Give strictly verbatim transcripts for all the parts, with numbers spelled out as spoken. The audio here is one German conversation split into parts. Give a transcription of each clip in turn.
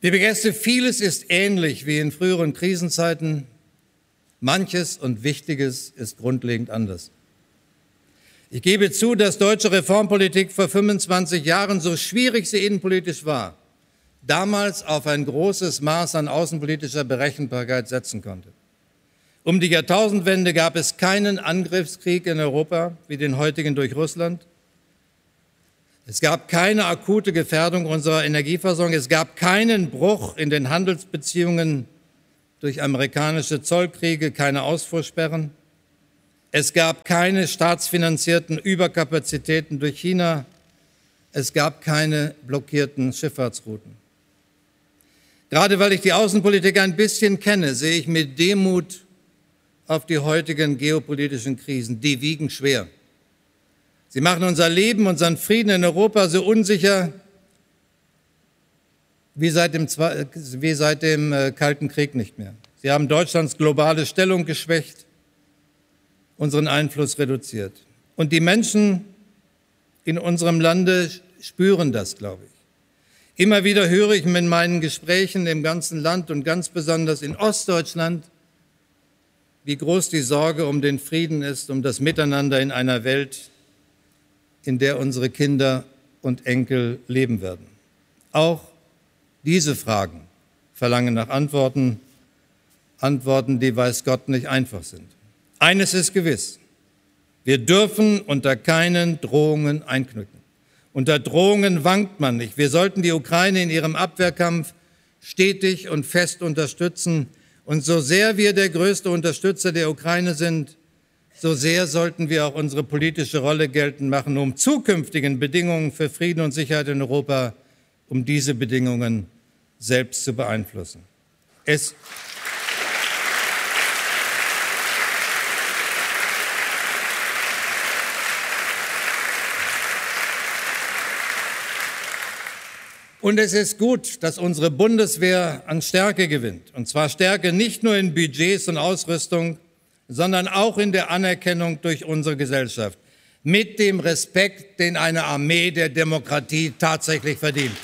Liebe Gäste, vieles ist ähnlich wie in früheren Krisenzeiten. Manches und Wichtiges ist grundlegend anders. Ich gebe zu, dass deutsche Reformpolitik vor fünfundzwanzig Jahren, so schwierig sie innenpolitisch war, damals auf ein großes Maß an außenpolitischer Berechenbarkeit setzen konnte. Um die Jahrtausendwende gab es keinen Angriffskrieg in Europa wie den heutigen durch Russland. Es gab keine akute Gefährdung unserer Energieversorgung. Es gab keinen Bruch in den Handelsbeziehungen durch amerikanische Zollkriege, keine Ausfuhrsperren. Es gab keine staatsfinanzierten Überkapazitäten durch China. Es gab keine blockierten Schifffahrtsrouten. Gerade weil ich die Außenpolitik ein bisschen kenne, sehe ich mit Demut auf die heutigen geopolitischen Krisen. Die wiegen schwer. Sie machen unser Leben, unseren Frieden in Europa so unsicher wie seit dem, wie seit dem äh, Kalten Krieg nicht mehr. Sie haben Deutschlands globale Stellung geschwächt, unseren Einfluss reduziert. Und die Menschen in unserem Lande spüren das, glaube ich. Immer wieder höre ich in meinen Gesprächen im ganzen Land und ganz besonders in Ostdeutschland, wie groß die Sorge um den Frieden ist, um das Miteinander in einer Welt, in der unsere Kinder und Enkel leben werden. Auch diese Fragen verlangen nach Antworten, Antworten, die weiß Gott nicht einfach sind. Eines ist gewiss, wir dürfen unter keinen Drohungen einknicken. Unter Drohungen wankt man nicht. Wir sollten die Ukraine in ihrem Abwehrkampf stetig und fest unterstützen. Und so sehr wir der größte Unterstützer der Ukraine sind, so sehr sollten wir auch unsere politische Rolle geltend machen, um zukünftigen Bedingungen für Frieden und Sicherheit in Europa, um diese Bedingungen selbst zu beeinflussen. Es Und es ist gut, dass unsere Bundeswehr an Stärke gewinnt. Und zwar Stärke nicht nur in Budgets und Ausrüstung, sondern auch in der Anerkennung durch unsere Gesellschaft. Mit dem Respekt, den eine Armee der Demokratie tatsächlich verdient.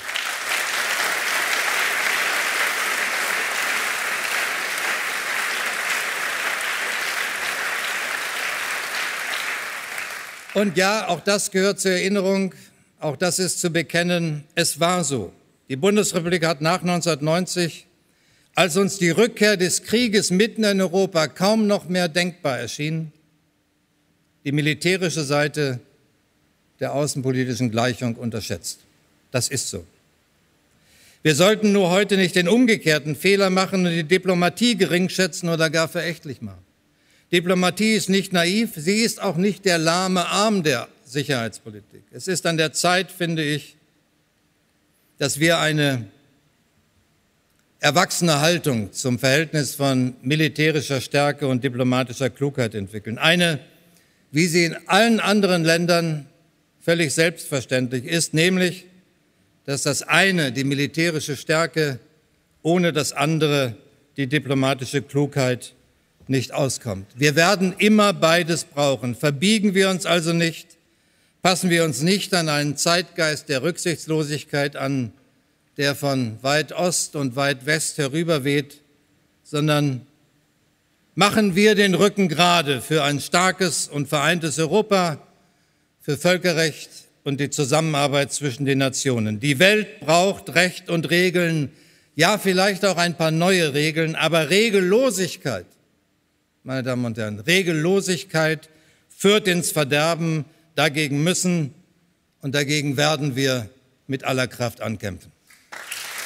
Und ja, auch das gehört zur Erinnerung. Auch das ist zu bekennen, es war so. Die Bundesrepublik hat nach neunzehnhundertneunzig, als uns die Rückkehr des Krieges mitten in Europa kaum noch mehr denkbar erschien, die militärische Seite der außenpolitischen Gleichung unterschätzt. Das ist so. Wir sollten nur heute nicht den umgekehrten Fehler machen und die Diplomatie geringschätzen oder gar verächtlich machen. Diplomatie ist nicht naiv, sie ist auch nicht der lahme Arm der Sicherheitspolitik. Es ist an der Zeit, finde ich, dass wir eine erwachsene Haltung zum Verhältnis von militärischer Stärke und diplomatischer Klugheit entwickeln. Eine, wie sie in allen anderen Ländern völlig selbstverständlich ist, nämlich, dass das eine, die militärische Stärke, ohne das andere, die diplomatische Klugheit, nicht auskommt. Wir werden immer beides brauchen. Verbiegen wir uns also nicht. Passen wir uns nicht an einen Zeitgeist der Rücksichtslosigkeit an, der von weit Ost und weit West herüberweht, sondern machen wir den Rücken gerade für ein starkes und vereintes Europa, für Völkerrecht und die Zusammenarbeit zwischen den Nationen. Die Welt braucht Recht und Regeln, ja vielleicht auch ein paar neue Regeln, aber Regellosigkeit, meine Damen und Herren, Regellosigkeit führt ins Verderben. Dagegen müssen und dagegen werden wir mit aller Kraft ankämpfen.